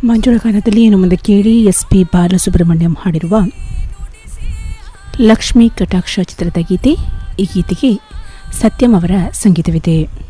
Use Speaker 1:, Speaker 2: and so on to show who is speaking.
Speaker 1: ಮಂಜುಳಗಾನದಲ್ಲಿ ಇನ್ನು ಮುಂದೆ ಕೇಳಿ SP ಬಾಲಸುಬ್ರಹ್ಮಣ್ಯಂ ಹಾಡಿರುವ ಲಕ್ಷ್ಮೀ ಕಟಾಕ್ಷ ಚಿತ್ರದ ಗೀತೆ. ಈ ಗೀತೆಗೆ ಸತ್ಯಂ ಅವರ ಸಂಗೀತವಿದೆ.